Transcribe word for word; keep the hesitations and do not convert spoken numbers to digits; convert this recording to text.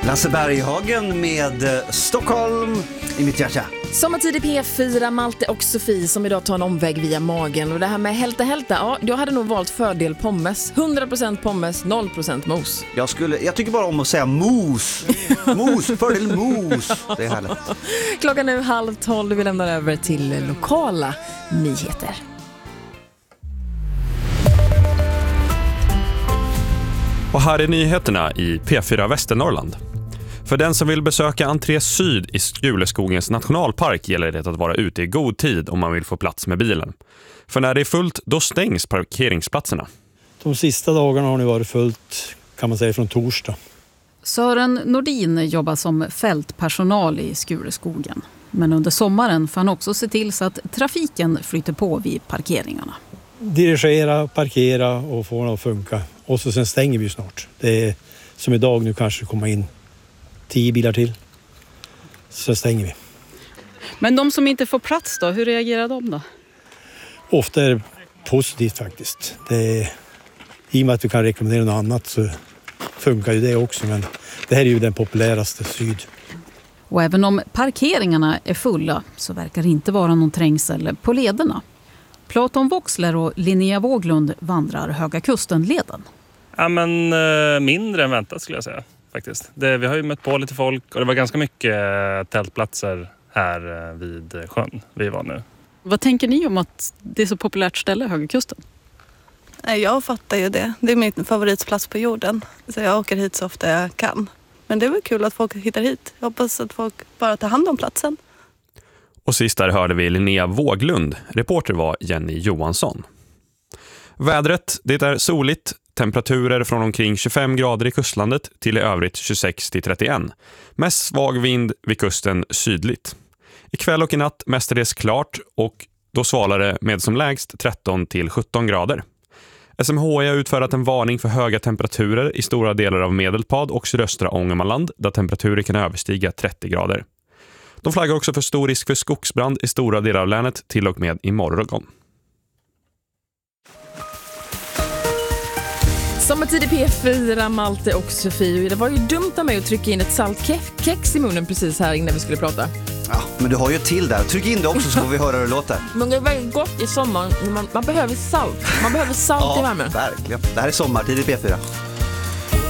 Lasse Berghagen med Stockholm i mitt hjärta. Sommartid i P fyra, Malte och Sofie som idag tar en omväg via magen. Och det här med hälta hälta, ja, jag hade nog valt fördel pommes. hundra procent pommes, noll procent mos. Jag, skulle, jag tycker bara om att säga mos. Mos, fördel mos. Det är härligt. Klockan nu halv tolv, vi lämnar över till lokala nyheter. Och här är nyheterna i P fyra Västernorrland. För den som vill besöka entré syd i Skuleskogens nationalpark gäller det att vara ute i god tid om man vill få plats med bilen. För när det är fullt, då stängs parkeringsplatserna. De sista dagarna har det varit fullt, kan man säga, från torsdag. Sören Nordin jobbar som fältpersonal i Skuleskogen. Men under sommaren får han också se till så att trafiken flyter på vid parkeringarna. Dirigera, parkera och få det att funka. Och så sen stänger vi snart. Det är som idag, nu kanske komma in tio bilar till. Så stänger vi. Men de som inte får plats då, hur reagerar de då? Ofta är det positivt faktiskt. Det är, i och med att vi kan rekommendera något annat så funkar ju det också. Men det här är ju den populäraste syd. Och även om parkeringarna är fulla så verkar det inte vara någon trängsel på lederna. Platon Voxler och Linnea Våglund vandrar Höga Kusten-leden. Ja, men eh, mindre än väntat skulle jag säga faktiskt. Det, vi har ju mött på lite folk och det var ganska mycket eh, tältplatser här eh, vid sjön vi var nu. Vad tänker ni om att det är så populärt ställe, Höga Kusten? Jag fattar ju det. Det är min favoritplats på jorden. Så jag åker hit så ofta jag kan. Men det är väl kul att folk hittar hit. Jag hoppas att folk bara tar hand om platsen. Och sist där hörde vi Linnea Våglund. Reporter var Jenny Johansson. Vädret, det är soligt. Temperaturer från omkring tjugofem grader i kustlandet till i övrigt tjugosex till trettioen. Mest svag vind vid kusten sydligt. Ikväll och i natt mestadels klart och då svalare det med som lägst tretton till sjutton grader. S M H I har utfärdat en varning för höga temperaturer i stora delar av Medelpad och sydöstra Ångermanland där temperaturer kan överstiga trettio grader. De flaggar också för stor risk för skogsbrand i stora delar av länet till och med imorgon. Sommartid i P fyra, Malte och Sofie. Det var ju dumt av mig att trycka in ett saltkex i munnen precis här innan vi skulle prata. Ja, men du har ju till där. Tryck in det också så får vi höra hur det låter. Men det är väldigt gott i sommaren. Man, man behöver salt. Man behöver salt ja, i värmen. Verkligen. Det här är Sommartid i P fyra.